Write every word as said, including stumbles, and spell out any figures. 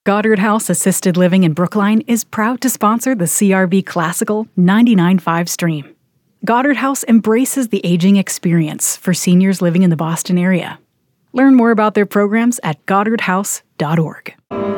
Goddard House Assisted Living in Brookline is proud to sponsor the C R B Classical ninety-nine point five stream. Goddard House embraces the aging experience for seniors living in the Boston area. Learn more about their programs at goddard house dot org.